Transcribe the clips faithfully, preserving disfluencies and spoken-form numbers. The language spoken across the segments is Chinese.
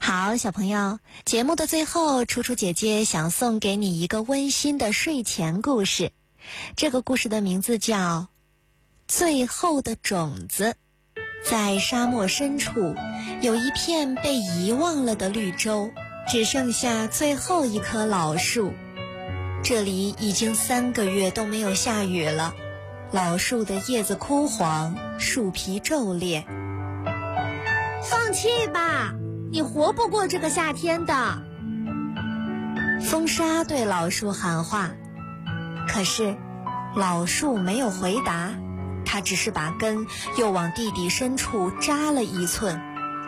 好，小朋友，节目的最后，楚楚姐姐想送给你一个温馨的睡前故事。这个故事的名字叫《最后的种子》。在沙漠深处，有一片被遗忘了的绿洲，只剩下最后一棵老树。这里已经三个月都没有下雨了，老树的叶子枯黄，树皮皱裂。 放弃吧，你活不过这个夏天的。 风沙对老树喊话，可是老树没有回答，它只是把根又往地底深处扎了一寸。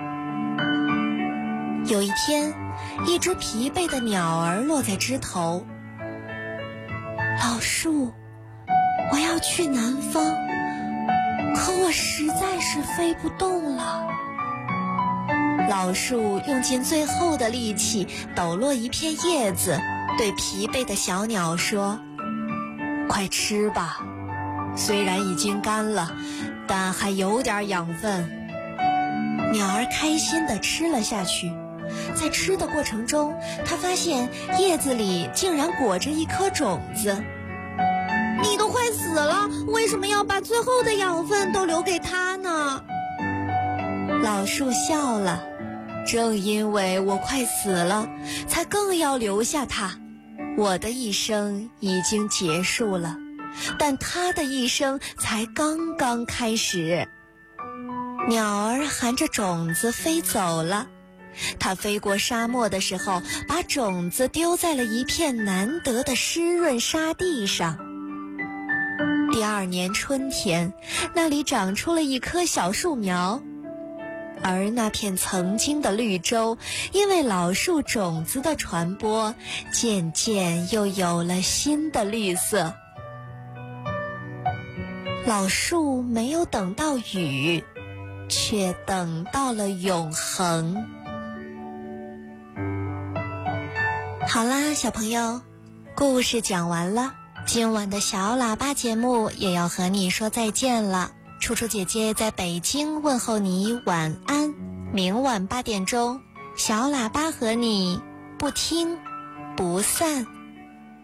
有一天，一只疲惫的鸟儿落在枝头。老树，我要去南方，可我实在是飞不动了。老树用尽最后的力气抖落一片叶子，对疲惫的小鸟说：快吃吧，虽然已经干了，但还有点养分。鸟儿开心地吃了下去，在吃的过程中，它发现叶子里竟然裹着一颗种子。 你都快死了，为什么要把最后的养分都留给它呢？ 老树笑了，正因为我快死了，才更要留下它。我的一生已经结束了，但它的一生才刚刚开始。鸟儿含着种子飞走了，它飞过沙漠的时候，把种子丢在了一片难得的湿润沙地上。第二年春天，那里长出了一棵小树苗，而那片曾经的绿洲，因为老树种子的传播，渐渐又有了新的绿色。老树没有等到雨，却等到了永恒。好啦，小朋友，故事讲完了，今晚的小喇叭节目也要和你说再见了。楚楚姐姐在北京问候你晚安，明晚八点钟，小喇叭和你不听不散。